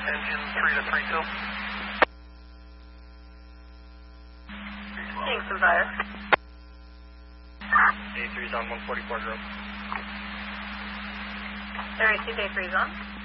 engine 3 to 32. Seeing some fire. Day 3's on 144 Grove. Area 2, Day 3's on.